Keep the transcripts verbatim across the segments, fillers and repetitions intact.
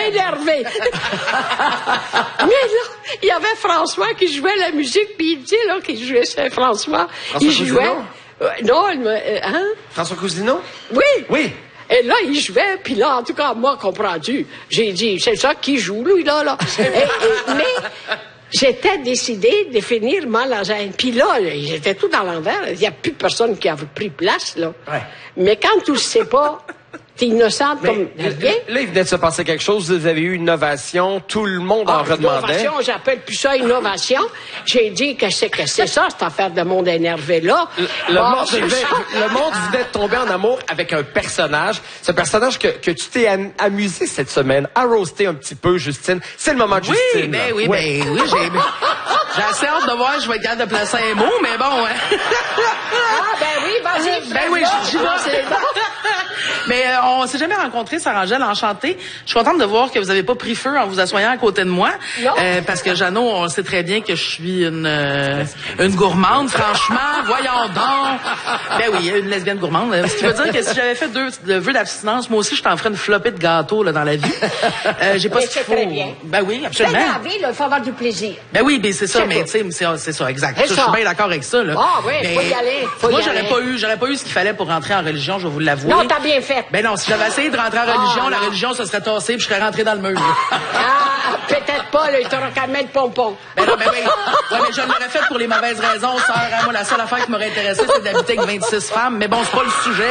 énervé. Mais là, il y avait François qui jouait la musique, puis il dit, là, qu'il jouait Saint-François. François il jouait... Cousineau? Euh, non, il me... euh, hein? François Cousineau? Oui. Oui. Et là, il jouait, puis là, en tout cas, moi, comprends-tu, j'ai dit, c'est ça qui joue, lui, là, là. et, et, mais j'étais décidée de finir Malazène. Puis là, j'étais tout dans l'envers. Il n'y a plus personne qui avait pris place, là. Ouais. Mais quand tu ne sais pas, t'es innocente Mais, comme rien. là, il venait de se passer quelque chose. Vous avez eu une innovation. Tout le monde en Ah, redemandait. innovation, j'appelle plus ça innovation. J'ai dit que c'est que c'est ça, cette affaire de monde énervé-là. Le, le Bon, monde c'est venait, ça. le monde venait de tomber en amour avec un personnage. Ce personnage que, que tu t'es am- amusé cette semaine à roaster un petit peu, Justine. C'est le moment de Oui, Justine. ben là. oui, Ouais. ben oui, j'ai... J'ai assez hâte de voir, je vais être capable de placer un mot, mais bon... Hein. Ah, ben oui, vas-y. Ben oui, j'y vais. Mais euh, on s'est jamais rencontrés, Sarah Angèle, enchantée. Je suis contente de voir que vous avez pas pris feu en vous assoyant à côté de moi. Non. Euh, parce que Jeannot, on sait très bien que je suis une euh, une gourmande, franchement. Voyons donc. Ben oui, une lesbienne gourmande. Ce qui veut dire que si j'avais fait deux de vœux d'abstinence, moi aussi, je t'en ferais une flopée de gâteaux là, dans la vie. Euh, j'ai pas Mais ce qu'il c'est faut. très bien. Ben oui, C'est absolument. dans la vie, là, il faut avoir du plaisir. Ben oui, ben c'est ça, C'est mais tout. tu sais, c'est, c'est ça, exact. C'est Ça, je ça. suis bien d'accord avec ça, là. Ah oui, Mais faut y aller, faut moi, y j'aurais aller. pas eu, j'aurais pas eu ce qu'il fallait pour rentrer en religion, je vais vous l'avouer. Non, t'as bien fait. Ben non, si j'avais essayé de rentrer en religion, Ah, la non. religion se serait tassée puis je serais rentré dans le mur. Ah, peut-être pas, là, il t'aura qu'à mettre pompon. Ben non, ben oui. Ouais, mais je l'aurais fait pour les mauvaises raisons, sœur. Hein. Moi, la seule affaire qui m'aurait intéressé, c'est d'habiter avec vingt-six femmes. Mais bon, c'est pas le sujet.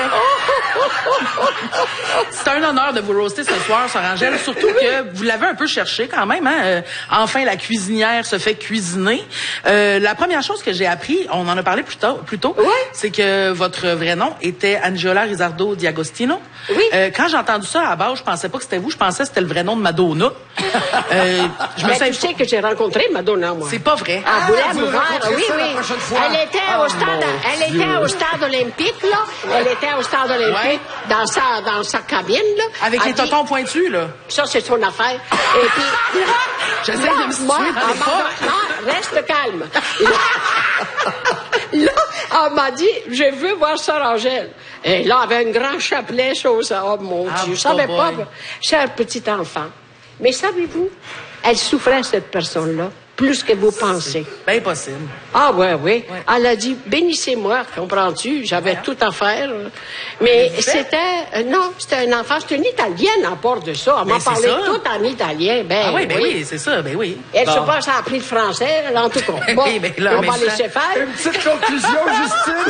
C'est un honneur de vous roaster ce soir, Sœur Angèle. Surtout que vous l'avez un peu cherché quand même. Hein? Euh, enfin, la cuisinière se fait cuisiner. Euh, la première chose que j'ai appris, on en a parlé plus tôt, plus tôt Ouais. c'est que votre vrai nom était Angela Rizzardo Diagostino. Oui. Euh, quand j'ai entendu ça à la base, je pensais pas que c'était vous. Je pensais que c'était le vrai nom de Madonna. Euh, je me Mais suis tu sais que j'ai rencontré Madonna, moi. C'est pas vrai. Ah, vous vous l'avez ouvert, rencontrez oui, ça la oui. prochaine fois. Elle était Ah, au stade, mon elle Dieu. était au stade olympique, là. Elle était au stade olympique, Ouais. dans sa, dans sa cabine, là. Avec Elle les dit- totons pointus, là. Ça, c'est son affaire. Et puis, J'essaie là, de me situer moi, dans elle les m'a- pas. non, reste calme. Là, là, elle m'a dit, je veux voir Sœur Angèle. Et là, elle avait un grand chapelet, chose. Oh mon Ah, Dieu, je savais boy. pas. Cher petit enfant. Mais savez-vous, elle souffrait, cette personne-là, plus que vous pensez. Ben possible. Ah ouais, oui. Elle a dit, bénissez-moi, comprends-tu? J'avais tout à faire. Mais c'était, euh, non, c'était un enfant, c'était une Italienne en part de ça. Elle m'a Ben, c'est parlé ça. tout en italien. Ben, Ah oui, ben oui, c'est ça, ben oui. Elle, je sais Bon. pas, ça a appris le français, elle, en tout cas. Bon, Oui, ben là, on mais va ça- laisser faire. Une petite conclusion, Justine.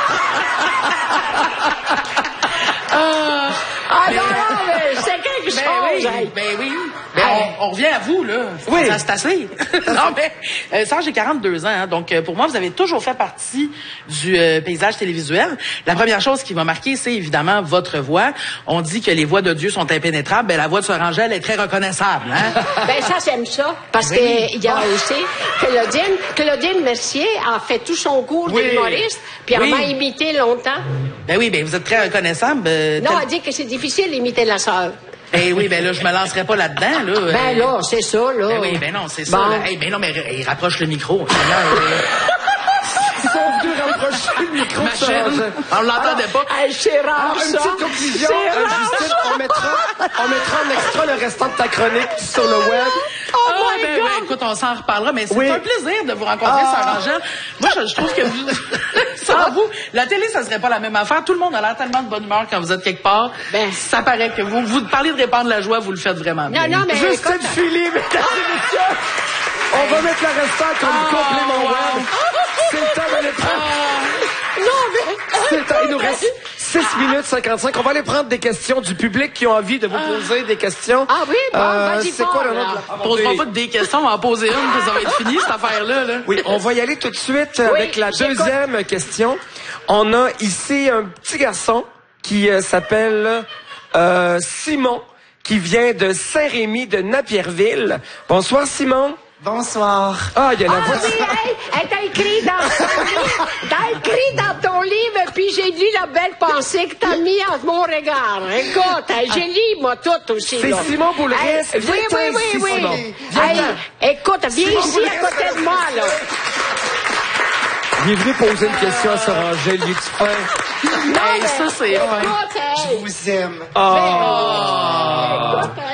Ah, Ah non, non, mais c'est quelque ben chose. oui, hey. ben oui. Ben, on, on revient à vous, là. Oui. Ça, c'est assez. non, mais, euh, ça, j'ai quarante-deux ans, hein, donc euh, pour moi, vous avez toujours fait partie du euh, paysage télévisuel. La première chose qui m'a marqué, c'est évidemment votre voix. On dit que les voix de Dieu sont impénétrables, ben la voix de Sœur Angèle est très reconnaissable, hein. Ben ça, j'aime ça, parce Oui. qu'il y a aussi Claudine, Claudine Mercier a fait tout son cours Oui. d'humoriste, puis elle Oui. m'a imité longtemps. Ben oui, ben vous êtes très reconnaissable. euh, Non, tel- elle dit que c'est difficile d'imiter la sœur. Ben oui, ben là, je me lancerai pas là-dedans, là. Ben Euh, là, c'est ça, là. Ben oui, ben non, c'est ça. Bon. Là. Hey, ben non, mais il rapproche le micro. Seigneur, euh, Ils sont venus rapprocher le micro de Sœur machine. Angèle. On l'entendait pas. Hey, c'est rare, Alors, une ça. petite conclusion, C'est euh, rare, Justine, ça. on mettra, on mettra en extra le restant de ta chronique sur le web. Oh Ah, my ben, God. ben, écoute, on s'en reparlera, mais c'est Oui. un plaisir de vous rencontrer, Ah. Sœur Angèle. Moi, je, je trouve que vous, sans vous, la télé, ça serait pas la même affaire. Tout le monde a l'air tellement de bonne humeur quand vous êtes quelque part. Ben. Ça paraît que vous, vous parlez de répandre la joie, vous le faites vraiment bien. Non, non, mais Justine écoute, Philippe, mesdames et messieurs. On va mettre le restant comme Ah, complément wow. web. C'est le temps d'aller prendre. non, mais... C'est le temps. Il nous reste six minutes cinquante-cinq. On va aller prendre des questions du public qui ont envie de vous poser des questions. Ah oui, bon, vas-y c'est fort, quoi le nom là. de la... On posera pas des questions, on va en poser une, puis ça va être fini, cette affaire-là, là. Oui, on va y aller tout de suite avec la j'écoute. deuxième question. On a ici un petit garçon qui euh, s'appelle euh, Simon, qui vient de Saint-Rémy de Napierville. Bonsoir, Simon. Bonsoir. Ah, il y a la Ah voix. oui, hey, elle t'a écrit dans ton livre, t'as écrit dans ton livre, puis j'ai lu la belle pensée que t'as mis à mon regard. Écoute, hey, j'ai lu, moi, tout aussi, C'est là. Simon Boulris. Hey, oui, Viens oui, oui, ici, oui. Simon. Hey, écoute, viens ici à côté de moi, là. Il est venu poser une question à Sœur Angèle. Il est fin. Non, Hey, mais, ça, c'est fin. écoute, hey, Je vous aime. Oh. écoute,